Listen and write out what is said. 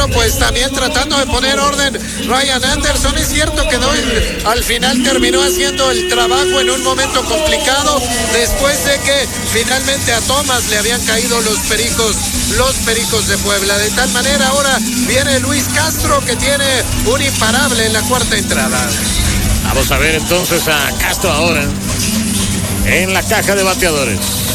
bueno, pues también tratando de poner orden Ryan Anderson. Es cierto que Doyle al final terminó haciendo el trabajo en un momento complicado, después de que finalmente a Thomas le habían caído los Pericos de Puebla. De tal manera ahora viene Luis Castro, que tiene un imparable en la cuarta entrada. Vamos a ver entonces a Castro ahora en la caja de bateadores.